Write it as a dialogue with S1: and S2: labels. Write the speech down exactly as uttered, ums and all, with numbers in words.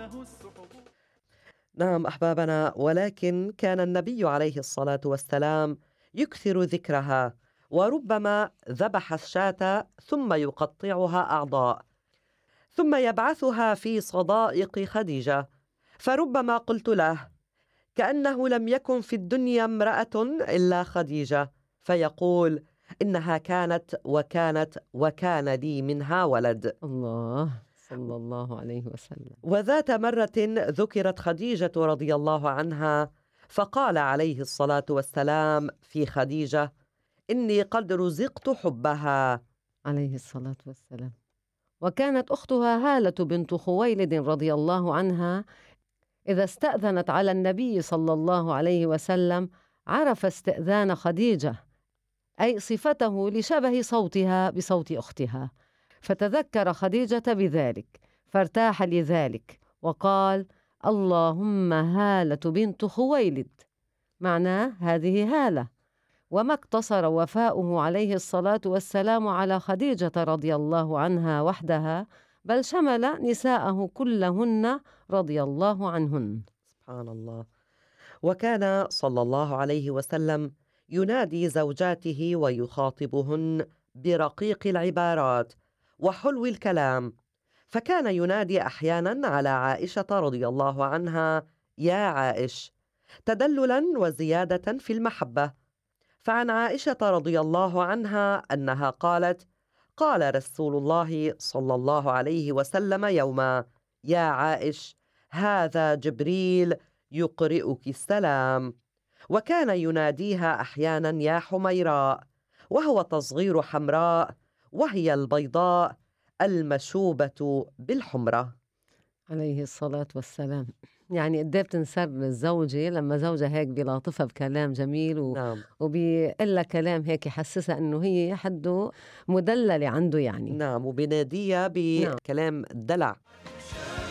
S1: نعم أحبابنا، ولكن كان النبي عليه الصلاة والسلام يكثر ذكرها، وربما ذبح الشاة ثم يقطعها أعضاء ثم يبعثها في صدائق خديجة. فربما قلت له: كأنه لم يكن في الدنيا امرأة إلا خديجة، فيقول: إنها كانت وكانت وكان لي منها ولد.
S2: الله صلى الله عليه وسلم.
S1: وذات مرة ذكرت خديجة رضي الله عنها، فقال عليه الصلاة والسلام في خديجة: إني قد رزقت حبها.
S2: عليه الصلاة والسلام. وكانت أختها هالة بنت خويلد رضي الله عنها إذا استأذنت على النبي صلى الله عليه وسلم عرف استئذان خديجة، أي صفته لشبه صوتها بصوت أختها، فتذكر خديجة بذلك فارتاح لذلك وقال: اللهم هالة بنت خويلد، معناه هذه هالة. وما اقتصر وفاؤه عليه الصلاة والسلام على خديجة رضي الله عنها وحدها، بل شمل نساءه كلهن رضي الله عنهن.
S1: سبحان الله. وكان صلى الله عليه وسلم ينادي زوجاته ويخاطبهن برقيق العبارات وحلو الكلام، فكان ينادي أحيانا على عائشة رضي الله عنها: يا عائش، تدللا وزيادة في المحبة. فعن عائشة رضي الله عنها أنها قالت: قال رسول الله صلى الله عليه وسلم يوما: يا عائش، هذا جبريل يقرئك السلام. وكان يناديها أحيانا: يا حميراء، وهو تصغير حمراء، وهي البيضاء المشوبة بالحمرة.
S2: عليه الصلاة والسلام. يعني قد ايه بتنسر الزوجة لما زوجها هيك بيلاطفها بكلام جميل و...
S1: نعم
S2: وبيقول لها كلام هيك يحسسها انه هي حده مدللة عنده يعني.
S1: نعم، وبناديها
S2: نعم.
S1: بكلام الدلع.